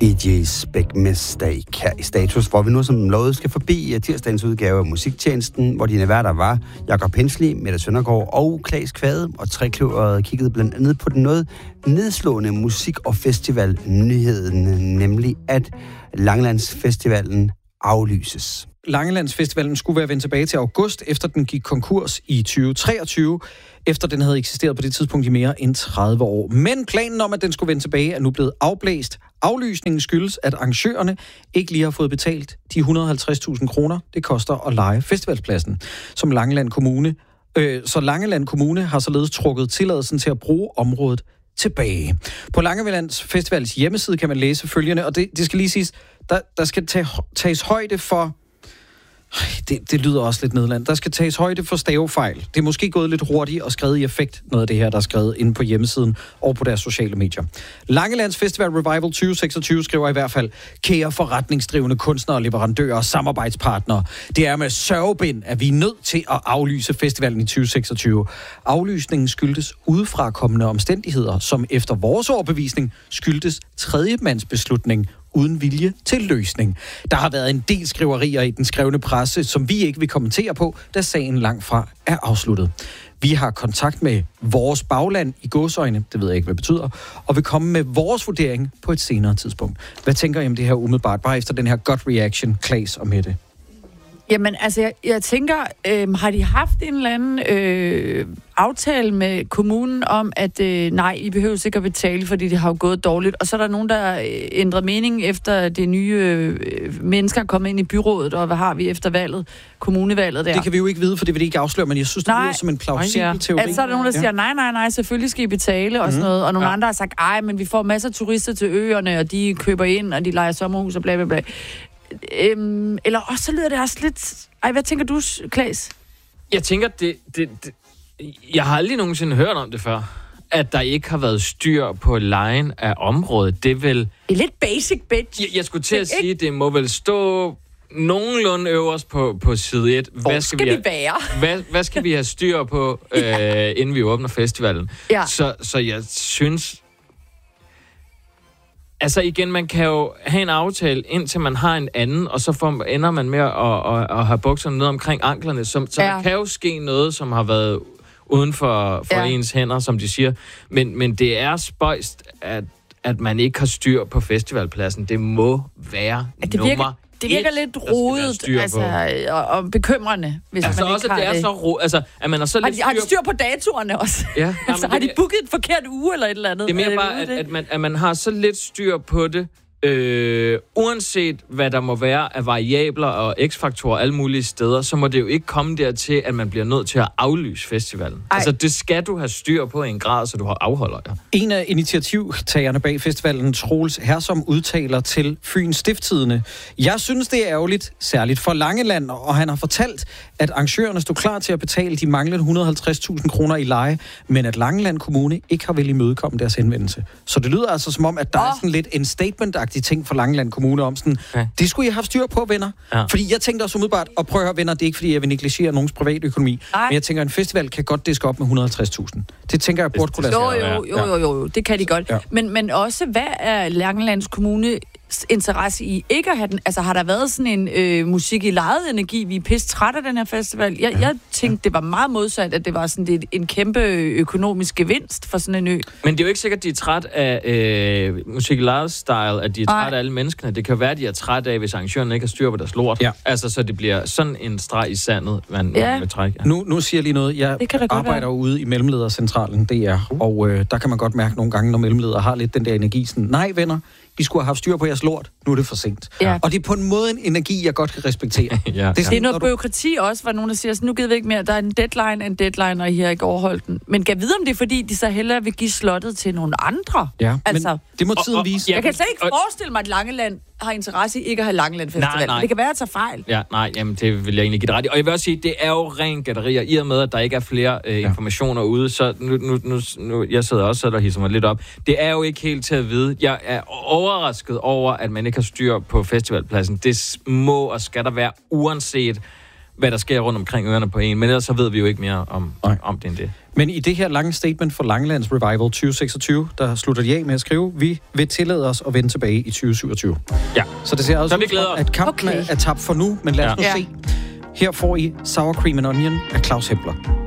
E.J. Speck Mistake her i Status, hvor vi nu som lovet skal forbi tirsdagens udgave af Musiktjenesten, hvor dine værter var Jakob Hensley, Mette Søndergaard og Claes Kvade, og Trekløveret kiggede blandt andet på den noget nedslående musik- og festivalnyheden, nemlig at Langelandsfestivalen aflyses. Langelandsfestivalen skulle være vendt tilbage til august, efter den gik konkurs i 2023, efter den havde eksisteret på det tidspunkt i mere end 30 år. Men planen om, at den skulle vende tilbage, er nu blevet afblæst. Aflysningen skyldes, at arrangørerne ikke lige har fået betalt de 150.000 kroner, det koster at leje festivalspladsen, som Langeland Kommune. Så Langeland Kommune har således trukket tilladelsen til at bruge området tilbage. På Langelands Festivals hjemmeside kan man læse følgende, og det skal lige siges, der skal tages højde for... Det lyder også lidt nedland. Der skal tages højde for stavefejl. Det er måske gået lidt hurtigt og skrevet i effekt, noget af det her, der er skrevet inde på hjemmesiden og på deres sociale medier. Langelands Festival Revival 2026 skriver i hvert fald, kære forretningsdrivende kunstnere, leverandører og samarbejdspartnere. Det er med sørgebind, at vi er nødt til at aflyse festivalen i 2026. Aflysningen skyldtes udefrakommende omstændigheder, som efter vores overbevisning skyldtes tredjemandsbeslutning uden vilje til løsning. Der har været en del skriverier i den skrevne presse, som vi ikke vil kommentere på, da sagen langt fra er afsluttet. Vi har kontakt med vores bagland i gåseøjne, det ved jeg ikke, hvad det betyder, og vil komme med vores vurdering på et senere tidspunkt. Hvad tænker I om det her umiddelbart, bare efter den her gut reaction, Claes og Mette? Jamen, altså, jeg tænker, har de haft en eller anden aftale med kommunen om, at nej, I behøver sikkert betale, fordi det har jo gået dårligt, og så er der nogen, der ændrer mening efter det nye mennesker er kommet ind i byrådet, og hvad har vi efter valget, kommunevalget der? Det kan vi jo ikke vide, for det vil de ikke afsløre, men jeg synes, det lyder som en plausibel teori. Altså, så er der nogen, der siger, nej, selvfølgelig skal I betale, og sådan noget, og nogle andre har sagt, men vi får masser af turister til øerne, og de køber ind, og de lejer sommerhus, og bla bla bla. Eller også så lyder det også lidt... hvad tænker du, Claes? Jeg tænker, jeg har aldrig nogensinde hørt om det før. At der ikke har været styr på lejen af området. Det er vel... Det er lidt basic, bitch. Jeg skulle til at sige, det må vel stå nogenlunde øverst på side 1. Hvor skal vi være? Hvad skal vi have styr på, inden vi åbner festivalen? Ja. Så jeg synes... Altså igen, man kan jo have en aftale, indtil man har en anden, og så ender man med at have bukserne ned omkring anklerne. Så der kan jo ske noget, som har været uden for ens hænder, som de siger. Men det er spøjst, at man ikke har styr på festivalpladsen. Det må være Det virker lidt rodet, og bekymrende, hvis altså man også, ikke har det. Er så altså, at man er så lidt har de styr på datorerne også? Ja. Altså, har de booket en forkert uge eller et eller andet? Det er mere bare, at man har så lidt styr på det, uanset hvad der må være af variabler og x-faktorer alle mulige steder, så må det jo ikke komme dertil, at man bliver nødt til at aflyse festivalen. Altså, det skal du have styr på i en grad, så du afholder dig. En af initiativtagerne bag festivalen, Troels Hersom, udtaler til Fyns Stiftstidende: jeg synes, det er ærgerligt, særligt for Langeland, og han har fortalt, at arrangørerne stod klar til at betale de manglende 150.000 kroner i leje, men at Langeland Kommune ikke har vel imødekomme deres henvendelse. Så det lyder altså som om, at der er sådan lidt en statement-agtig ting for Langeland Kommune om sådan, det skulle jeg have styr på, venner. Ja. Fordi jeg tænkte også umiddelbart, og prøv at høre, venner, det er ikke, fordi jeg vil negligere nogens privatøkonomi, men jeg tænker, en festival kan godt diske op med 150.000. Det tænker jeg burde kunne lade sig. Jo, det kan de godt. Ja. Men også, hvad er Langelands Kommune interesse i ikke at have den? Altså, har der været sådan en musik i lejet energi? Vi er pisse træt af den her festival. Jeg tænkte, det var meget modsat, at det var sådan en kæmpe økonomisk gevinst for sådan en ø. Men det er jo ikke sikkert, at de er træt af musik i lejet style, at de er træt af alle menneskene. Det kan være, at de er træt af, hvis arrangørerne ikke har styr på deres lort. Ja. Altså, så det bliver sådan en streg i sandet, man vil trække. Ja. Nu siger jeg lige noget. Jeg arbejder ude i Mellemledercentralen, og der kan man godt mærke nogle gange, når mellemledere har lidt den der energi, sådan, nej venner, I skulle have haft styr på jeres lort. Nu er det for sent. Ja. Og det er på en måde en energi, jeg godt kan respektere. Det er noget bureaukrati også, hvor nogen der siger, nu gider vi ikke mere. Der er en deadline, og I har ikke overholdt den. Men kan vide, om det er, fordi de så hellere vil give slottet til nogle andre? Ja, altså, men det må tiden vise. Jeg kan slet ikke forestille mig, at Langeland har interesse i ikke at have Langeland Festival. Nej. Det kan være, at tage fejl. Ja, jamen det vil jeg egentlig give dig ret i. Og jeg vil også sige, det er jo ren gætterier, i og med, at der ikke er flere informationer ude. Så nu jeg sidder også og hisser mig lidt op. Det er jo ikke helt til at vide. Jeg er overrasket over, at man ikke har styr på festivalpladsen. Det må og skal der være, uanset hvad der sker rundt omkring ørerne på en. Men ellers så ved vi jo ikke mere om det end det. Men i det her lange statement for Langelands Revival 2026, der slutter de af med at skrive, vi vil tillade os at vende tilbage i 2027. Ja. Så det ser også ud for, at kampen er tabt for nu, men lad os nu se. Her får I Sour Cream and Onion af Claus Hempler.